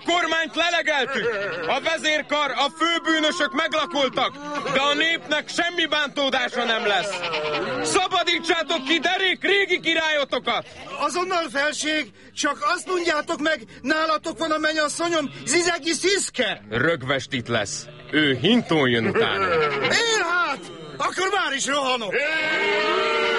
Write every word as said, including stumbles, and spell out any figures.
A kormányt lelegeltük! A vezérkar, a főbűnösök meglakoltak, de a népnek semmi bántódása nem lesz! Szabadítsátok ki derék régi királyotokat! Azonnal, felség, csak azt mondjátok meg, nálatok van a mennyasszonyom, Zizegi Sziszke! Rögvest itt lesz. Ő hintón jön utána. Én hát! Akkor már is rohanok!